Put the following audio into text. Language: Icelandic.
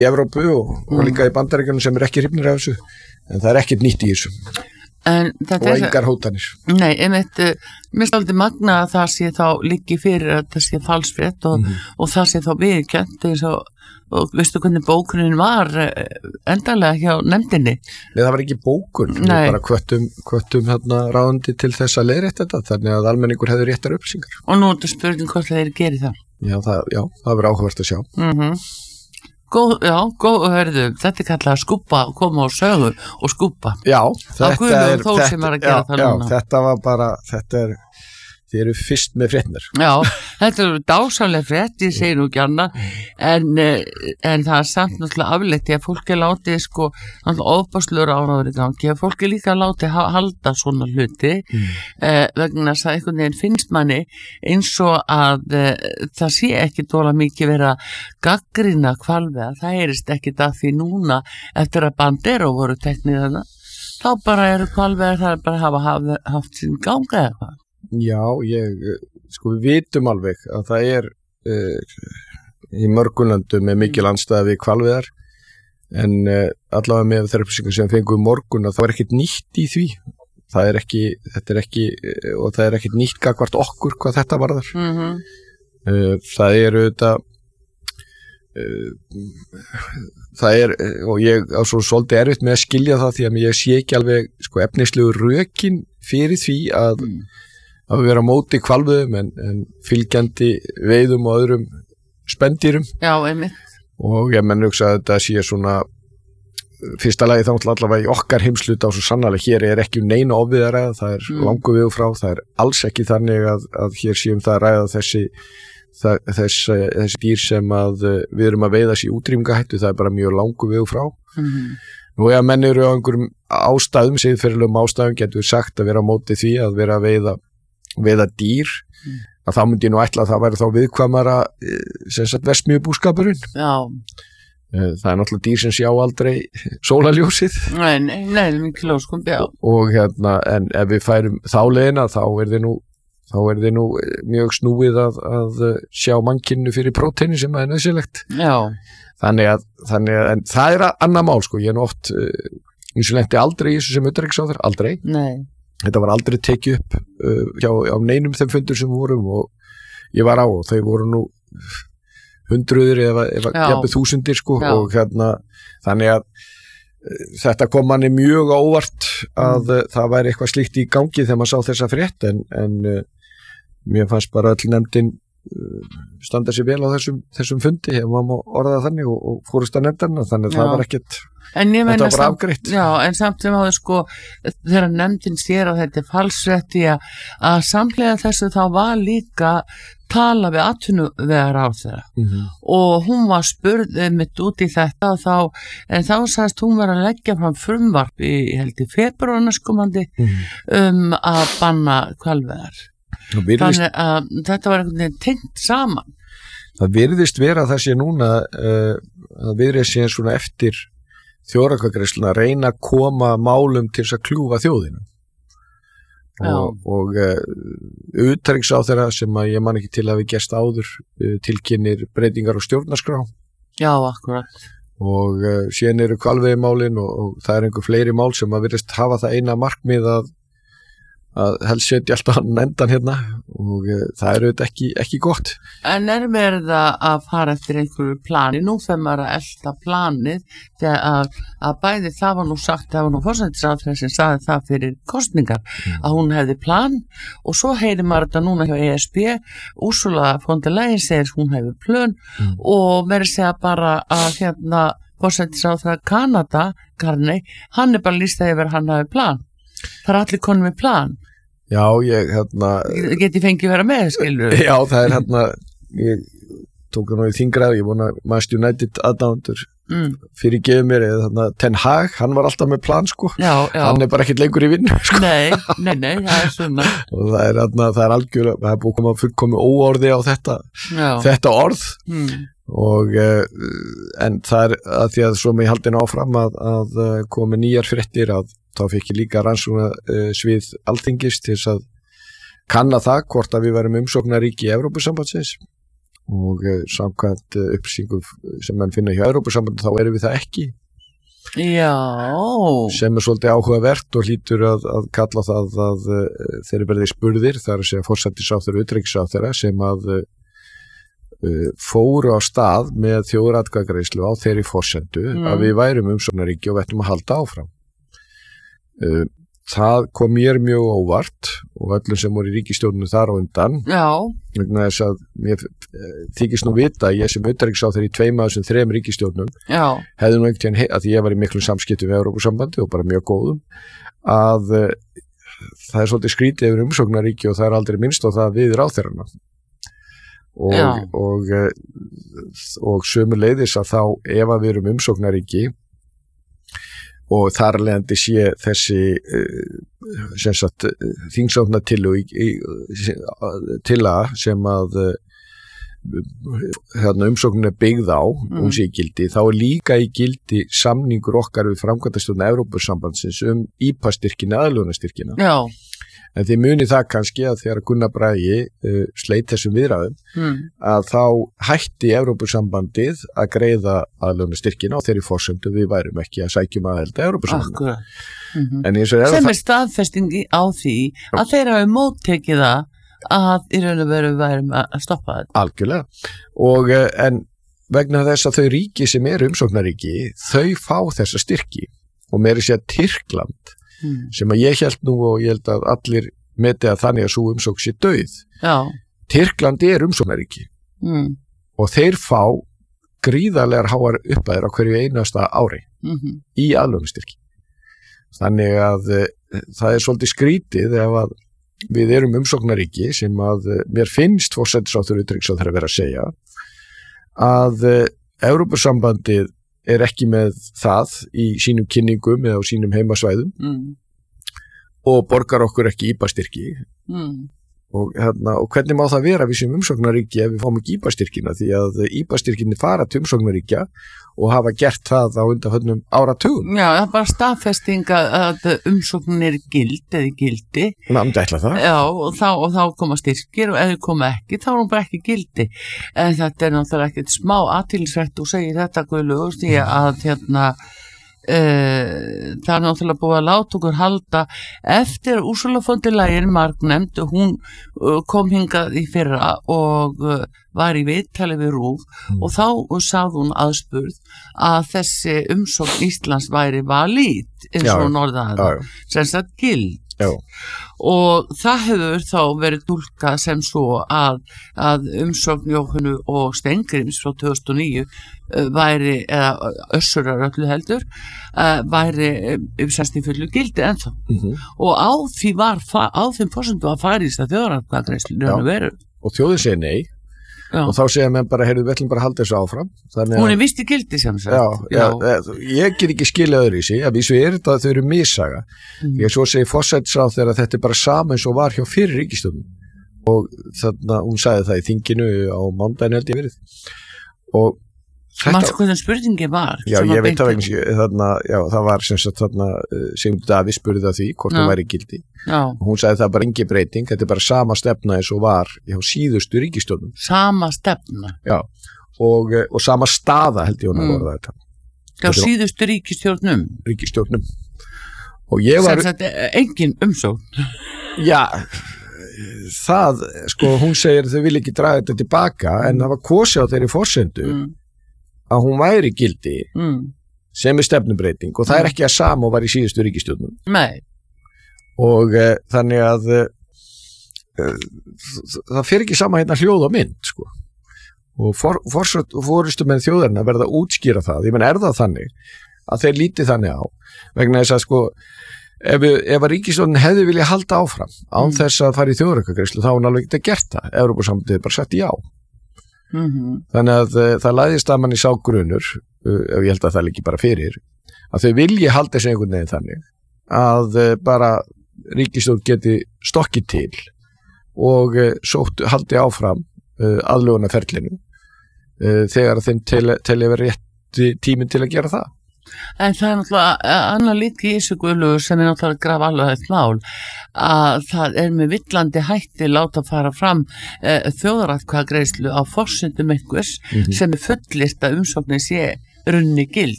í Evrópu og líka í Bandaríkjunum sem ekki hrifnir af þessu, en það ekkert nýtt í þessu og engar hótanir. Nei, einmitt, mér stáldi magna að það sé þá liggi fyrir að það sé falsfrétt og það sé þá viðurkennt eins og veistu hvernig bókunin var endanlega hjá nefndinni? Nei, það var ekki bókun, við bara hvöttum ráðandi til þess að leiðrétta þetta, þannig að almenningur hefði réttar upplýsingar. Og nú er spurning hvort þeir geri það. Já, það verður áhugavert að sjá. Góð, hörðu, þetta kallað að skúpa, koma og sögu og skúpa. Já, þetta var bara, þið eru fyrst með fréttinnar. Já, þetta eru dásamlega frétt, ég segi nú ekki annað, en það samt náttúrulega afleitt, að fólk látið sko, ofbáslegur áráður í gangi, að fólk líka látið halda svona hluti, vegna þess að einhvern veginn finnst manni eins og að það sé ekki dóla mikið vera gagnrýna hvalveiðar, það heyrist ekki það því núna eftir að Bandero voru teknir þarna, þá bara eru hvalveiðar, það bara hafa haft sín ganga eða hvað. Já, sko við vitum alveg að það í mörgum löndum með mikil andstæða við hvalveiðar en allavega með þeirra upplýsingar sem fengum morgun að það var ekkert nýtt í því þetta er ekkert nýtt gagnvart okkur hvað þetta varðar það auðvitað og ég á svo svolítið erfitt með að skilja það því að ég sé ekki alveg sko efnislegu rökin fyrir því að vera á móti hvalveiðum en fylgjandi veiðum og öðrum spendýrum. Já, einmitt. Og ég menn hugsa að þetta sé svona fyrsta lagi þá allavega í okkar heimsluta og svo sannarlega hér er ekki neina ofvið að ræða, það langur við frá, það alls ekki þannig að hér séum það að ræða þessi dýr sem að við erum að veiða sér útrýmingahættu, það er bara mjög langur við frá. Nú ef menn eru á einhverjum ástæðum, siðferðilegum ástæðum, getur við sagt að vera á móti því að vera að veiða dýr, að þá myndi ég nú ætla að það væri þá viðkvæmara sem sagt verksmiðjubúskapurinn. Já. Það er náttúrulega dýr sem sjá aldrei sólarljósið. Nei, mikil óskum, já. Og en ef við færum þá leiðina, þá er þið nú mjög snúið að sjá mannkyninu fyrir próteini sem er nauðsynlegt. Já. Þannig að en það er annað mál, sko. Ég er nú oft, eins og lenti aldrei í þessu sem utanríkisráðherra, aldrei. Nei. Þetta var aldrei tekið upp á neinum þeim fundur sem vorum og ég var á og þau voru nú hundruðir eða jafnvel þúsundir sko og þannig að þetta kom manni mjög á óvart að það væri eitthvað slíkt í gangi þegar maður sá þessa frétt en mér fannst bara öll nefndin standa sér vel á þessum fundi ef maður má orða það þannig og fórust að nefndarna þannig að það var ekkert þetta var bara afgreitt. Já, en samt sem áður sko þegar nefndin sér að þetta falsfrétti að samhliða þessu þá var líka tala við atvinnuvegaráðherra og hún var spurð mitt út í þetta en þá sagðist hún var að leggja fram frumvarp í febrúar næstkomandi að banna hvalveiðar. Þannig að þetta var einhvern veginn tengt saman. Það virðist vera það sé núna að virðist sé svona eftir þjóðaratkvæðagreiðsluna að reyna að koma málum til þess að kljúfa þjóðina og utanríkisráðherra sem að ég man ekki til að við gerst áður tilkynnir breytingar á stjórnarskrá. Já, akkurat. Og síðan eru hvalveiðimálin og það er einhver fleiri mál sem að virðist hafa það eina markmið að helst setja alltaf endan hérna og það er auðvitað ekki gott. En verið að fara eftir einhverju plani, nú þegar maður að elta planið þegar að bæði það var nú sagt, það var nú forsætisráðherra sem sagði það fyrir kosningar að hún hefði plan og svo heyrir maður þetta núna hjá ESB, Ursula von der Leyen segir hún hefði plön og verið segja bara að forsætisráðherra Kanada, Carney, hann bara lýstaði yfir hann hafi plan. Það allir konum með plan. Já, ég Geti fengið vera með, skilur? Já, það er ég tók það nú í þingrað, ég vona Manchester United aðdáendur fyrir gefið mér eða Ten Hag, hann var alltaf með plan sko. Já. Hann er bara ekkert lengur í vinnu sko. Nei, það er svona. Og það er algjörlega, það er búið að koma fullkomið óorði á þetta orð. Og en það er að því að svo með haldin áfram að komi nýjar fréttir að þá fikk ég líka rannsóknarsvið Alþingis til þess að kanna það hvort að við værum umsóknaríki í Evrópusambandsins og samkvæmt upplýsingum sem mann finna hjá Evrópusambandinu þá erum við það ekki. Já. Sem svolítið áhugavert og hlýtur að kalla það að þeir verði spurðir, það að segja forsætisráðherra og utanríkisráðherra sem að fóru á stað með þjóðaratkvæðagreiðslu á þeirri forsendu að við værum umsóknarríki og ættum að halda áfram. Það kom mér mjög óvart og öllum sem voru í ríkisstjórnum þar á undan. Já. Vegna þess að mér þykist nú vita að ég sem utanríkisráðherra í 2 af þessum 3 ríkisstjórnum hefði nú einhvern veginn, að ég var í miklum samskiptum við Evrópusambandi og bara mjög góðum, að það er svolítið skrítið yfir umsóknarríki og það er aldrei minnst á það við ráðherrana. Og sömuleiðis að þá ef að við erum umsóknarríki og þar leiðandi sé þessi þingsályktunartillaga sem að umsóknin er byggð á, hún sé í gildi, þá er líka í gildi samningur okkar við framkvæmdastjórn Evrópusambandsins IPA-styrkina, aðlögunarstyrkina. Já. En þið munið það kannski að þegar Gunnar Bragi sleit þessum viðræðum að þá hætti Evrópusambandið að greiða aðlögunarstyrkina og þeirri forsendu við værum ekki að sækjum aðild að Evrópusambandið. Sem er staðfesting á því að þeir hafi móttekið það að í raun og veru værum að stoppa þetta. Algjörlega. Og en vegna þess að þau ríki sem eru umsóknarríki, þau fá þessa styrki og meira sér Tyrkland sem að ég held nú og ég held að allir meti að þannig að svo umsókn sé dauð. Já. Tyrkland er umsóknarríki og þeir fá gríðarlegar háar uppæðir á hverju einasta ári í aðlögunarstyrki. Þannig að það er svolítið skrítið ef að við erum umsóknarríki sem að mér finnst forsætisráðherra utanríkisráðherra vera að segja að Evrópusambandið er ekki með það í sínum kynningum eða á sínum heimasvæðum og borgar okkur ekki IPA-styrki og hvernig má það vera við sem umsóknaríki ef við fáum ekki IPA-styrkina, því að IPA-styrkinni fara til umsóknaríkja og hafa gert það á undanförnum áratugum. Já, það er bara staðfesting að umsóknin er gild eða gildi. Námt ætla það. Já, og þá koma styrkir og ef þau koma ekki, þá er hún bara ekki gildi. En þetta er náttúrulega ekkert smá athyglisvert og segir þetta Guðlaugur, því að það er náttúrulega búið að láta okkur halda eftir Ursula von der Leyen margnefnd, hún kom hingað í fyrra og var í viðtali við RÚV og þá sagði hún aðspurð að þessi umsókn Íslands væri valid eins og norðaðan, sem sagt gild. Já. Og það hefur þá verið túlkað sem svo að umsókn Jóhönnu og Steingríms frá 2009 væri, eða Össurar öllu heldur, væri semst í fullu gildi ennþá. Og á þeim forsendum að fara í þess að þjóðaratkvæðagreiðslu veru. Og þjóðin segir nei. Já. Og þá segja menn bara, heyrðu, við ætlum bara að halda þessu áfram. Hún er vist í gildi sem sagt. Já. Ég get ekki skilja öðru í sig, að vísu er þetta að þau eru missaga. Ég svo segi forsætisráðherra að þetta er bara sama eins og var hjá fyrir ríkisstjórnum og þannig að hún sagði það í þinginu á mándaginn held ég verið. Og Manstu hvernig spurningi var? Já, ég veit það ekki, það var sem sagt þarna Sigmundur Davíð spurði það því hvort hún væri gildi. Já. Og hún sagði það bara engin breyting, þetta er bara sama stefna eins og var hjá síðustu ríkisstjórnum. Sama stefna? Já, og sama staða held ég hún að vorða þetta. Hjá síðustu ríkisstjórnum? Ríkisstjórnum. Og ég var... Sem sagt engin umsókn? Já, það, hún segir þau vil ekki draga þetta tilbaka en það var kosið á þeirri forsendu að hún væri gildi sem er stefnumbreyting og það er ekki að sama og var í síðustu ríkisstjórnum. Nei. Og þannig að það fer ekki sama hérna hljóð og mynd og forystu með þjóðarna verða að útskýra það. Ég menn er það þannig að þeir líti þannig á vegna þess að ef að ríkisstjórnin hefði viljað halda áfram án þess að fara í þjóðaratkvæðagreiðslu þá hún alveg ekki að gert það. Evrópusambandið bara sagt já. Þannig að það læðist að manni sá grunur og ég held að það liggi bara fyrir að þau vilji halda þessu einhvern veginn þannig að bara ríkisstjórn geti stokkið til og haldi áfram aðlögunarferlinu þegar þeim til að vera rétt tíminn til að gera það. En það náttúrulega annar líka í þessu Guðlaugur sem náttúrulega graf alveg þetta mál að það með villandi hætti láta fara fram þjóðaratkvæðagreiðslu á forsendum einhvers sem fullyrta umsóknin sé runni gild